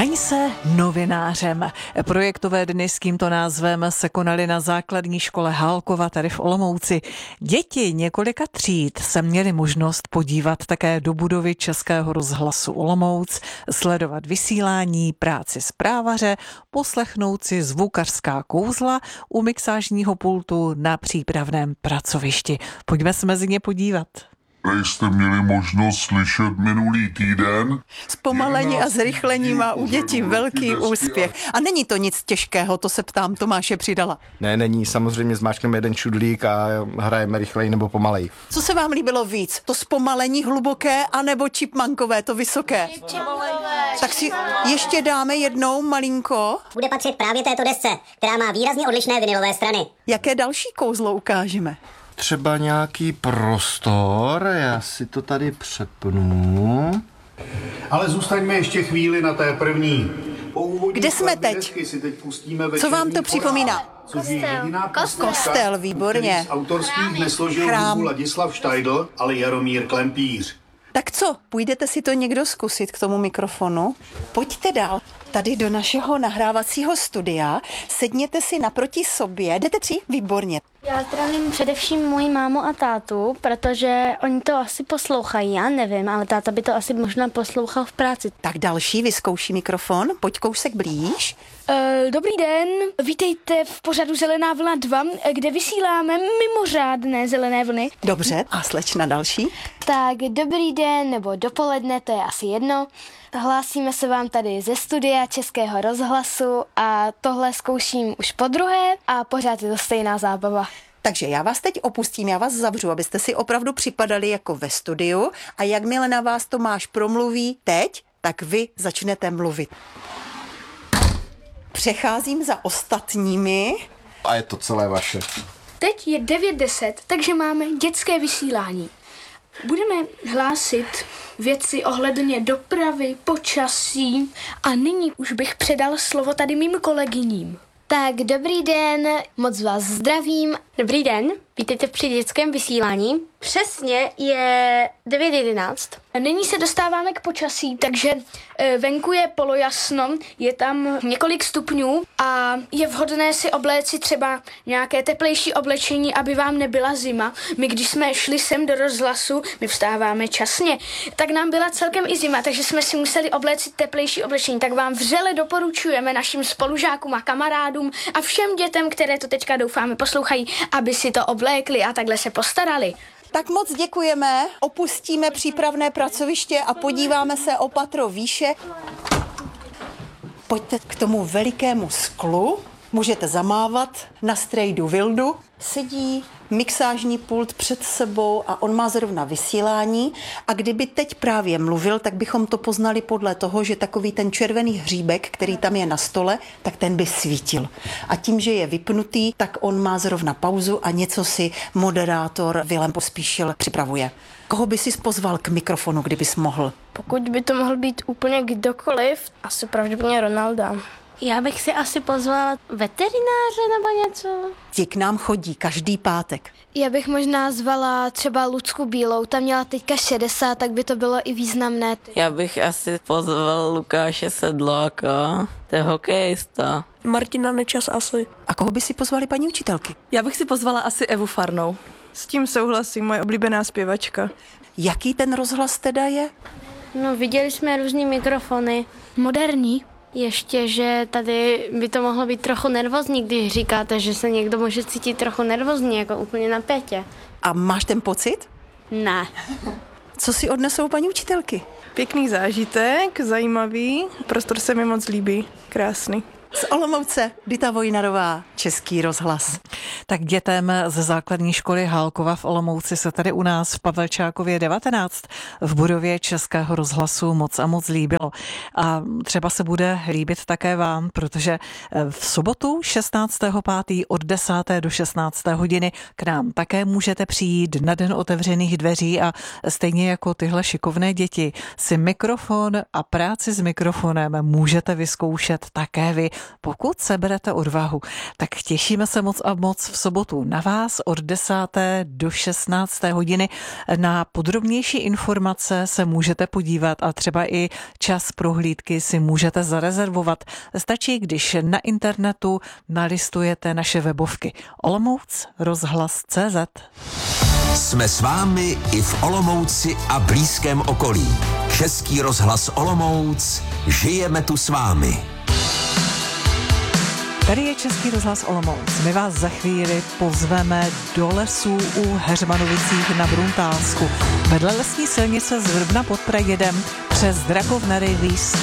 Staň se novinářem. Projektové dny s tímto názvem se konaly na základní škole Hálkova tady v Olomouci. Děti několika tříd se měly možnost podívat také do budovy Českého rozhlasu Olomouc, sledovat vysílání, práci zprávaře, poslechnout si zvukařská kouzla u mixážního pultu na přípravném pracovišti. Pojďme se mezi ně podívat. Jste měli možnost slyšet minulý týden. Zpomalení a zrychlení má u dětí velký úspěch. A není to nic těžkého, to se ptám Tomáše Přidala. Ne, není. Samozřejmě zmáčkneme jeden šudlík a hrajeme rychleji nebo pomalej. Co se vám líbilo víc? To zpomalení hluboké anebo chipmunkové, to vysoké? Tak si ještě dáme jednou malinko. Bude patřit právě této desce, která má výrazně odlišné vinylové strany. Jaké další kouzlo ukážeme? Třeba nějaký prostor, já si to tady přepnu. Ale zůstaňme ještě chvíli na té první. Kde jsme teď? Co vám to připomíná? Kostel, výborně. Z autorských nesložil Chrám. hudbu Ladislav Štajdl, ale Jaromír Klempíř. Tak co, půjdete si to někdo zkusit k tomu mikrofonu? Pojďte dál. Tady do našeho nahrávacího studia. Sedněte si naproti sobě. Jdete tři? Výborně. Já zdravím především moji mámu a tátu, protože oni to asi poslouchají, já nevím, ale táta by to asi možná poslouchal v práci. Tak další, vyzkouší mikrofon. Pojď kousek blíž. Dobrý den, vítejte v pořadu Zelená vlna 2, kde vysíláme mimořádné zelené vlny. Dobře, a slečna další. Tak dobrý den, nebo dopoledne, to je asi jedno. Hlásíme se vám tady ze studia Českého rozhlasu a tohle zkouším už podruhé a pořád je to stejná zábava. Takže já vás teď opustím, já vás zavřu, abyste si opravdu připadali jako ve studiu a jakmile na vás Tomáš promluví teď, tak vy začnete mluvit. Přecházím za ostatními. A je to celé vaše. Teď je 9:10, takže máme dětské vysílání. Budeme hlásit věci ohledně dopravy, počasí a nyní už bych předal slovo tady mým kolegyním. Tak dobrý den, moc vás zdravím. Dobrý den, vítejte při dětském vysílání. Přesně je 9:11. Nyní se dostáváme k počasí, takže venku je polojasno, je tam několik stupňů a je vhodné si obléci třeba nějaké teplejší oblečení, aby vám nebyla zima. My když jsme šli sem do rozhlasu, my vstáváme časně, tak nám byla celkem i zima, takže jsme si museli oblécit teplejší oblečení. Tak vám vřele doporučujeme našim spolužákům a kamarádům a všem dětem, které to teďka doufáme poslouchají, aby si to oblékli a takhle se postarali. Tak moc děkujeme, opustíme přípravné pracoviště a podíváme se o patro výše. Pojďte k tomu velikému sklu, můžete zamávat na strejdu Vildu. Sedí mixážní pult před sebou a on má zrovna vysílání a kdyby teď právě mluvil, tak bychom to poznali podle toho, že takový ten červený hříbek, který tam je na stole, tak ten by svítil. A tím, že je vypnutý, tak on má zrovna pauzu a něco si moderátor Vilém Pospíšil připravuje. Koho by si pozval k mikrofonu, kdybys mohl? Pokud by to mohl být úplně kdokoliv, asi pravděpodobně Ronalda. Já bych si asi pozvala veterináře nebo něco. Ti k nám chodí každý pátek. Já bych možná zvala třeba Lucku Bílou, ta měla teďka 60, tak by to bylo i významné. Já bych asi pozval Lukáše Sedláka, to je hokejista. Martina Nečas asi. A koho by si pozvali paní učitelky? Já bych si pozvala asi Evu Farnou. S tím souhlasím, moje oblíbená zpěvačka. Jaký ten rozhlas teda je? No, viděli jsme různý mikrofony. Moderní. Ještě, že tady by to mohlo být trochu nervózní, když říkáte, že se někdo může cítit trochu nervózní, jako úplně na pětě. A máš ten pocit? Ne. Co si odnesou paní učitelky? Pěkný zážitek, zajímavý, prostor se mi moc líbí, krásný. Z Olomouce, Dita Vojnarová, Český rozhlas. Tak dětem ze základní školy Hálkova v Olomouci se tady u nás v Pavelčákově 19 v budově Českého rozhlasu moc a moc líbilo. A třeba se bude líbit také vám, protože v sobotu 16.5. od 10. do 16. hodiny k nám také můžete přijít na den otevřených dveří a stejně jako tyhle šikovné děti si mikrofon a práci s mikrofonem můžete vyzkoušet také vy pokud seberete odvahu. Tak těšíme se moc a moc v sobotu na vás od 10. do 16. hodiny. Na podrobnější informace se můžete podívat a třeba i čas prohlídky si můžete zarezervovat. Stačí, když na internetu nalistujete naše webovky Olomouc rozhlas.cz. Jsme s vámi i v Olomouci a blízkém okolí. Český rozhlas Olomouc, žijeme tu s vámi. Tady je Český rozhlas Olomouc. My vás za chvíli pozveme do lesů u Heřmanovicích na Bruntálsku. Vedle lesní silnice z Vrbna pod Pradědem přes Drakovnary výstup